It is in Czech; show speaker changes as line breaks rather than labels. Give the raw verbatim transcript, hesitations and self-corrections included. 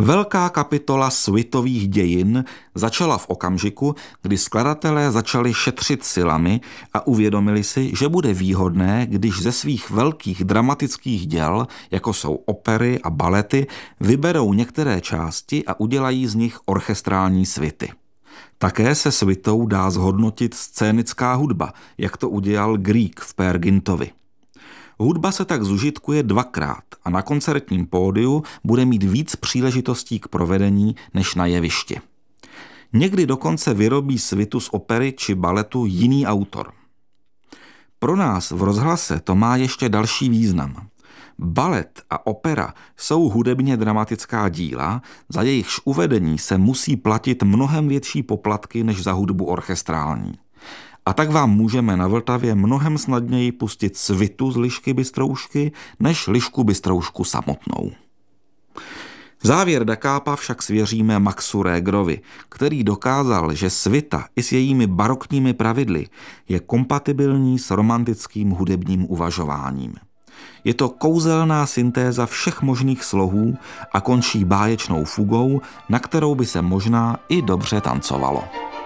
Velká kapitola svitových dějin začala v okamžiku, kdy skladatelé začali šetřit silami a uvědomili si, že bude výhodné, když ze svých velkých dramatických děl, jako jsou opery a balety, vyberou některé části a udělají z nich orchestrální svity. Také se svitou dá zhodnotit scénická hudba, jak to udělal Grieg v Peer Gyntovi. Hudba se tak zužitkuje dvakrát a na koncertním pódiu bude mít víc příležitostí k provedení než na jevišti. Někdy dokonce vyrobí svitu z opery či baletu jiný autor. Pro nás v rozhlase to má ještě další význam. Balet a opera jsou hudebně dramatická díla, za jejichž uvedení se musí platit mnohem větší poplatky než za hudbu orchestrální. A tak vám můžeme na Vltavě mnohem snadněji pustit svitu z Lišky Bystroušky než Lišku Bystroušku samotnou. Závěr Da Capo však svěříme Maxu Regerovi, který dokázal, že svita i s jejími barokními pravidly je kompatibilní s romantickým hudebním uvažováním. Je to kouzelná syntéza všech možných slohů a končí báječnou fugou, na kterou by se možná i dobře tancovalo.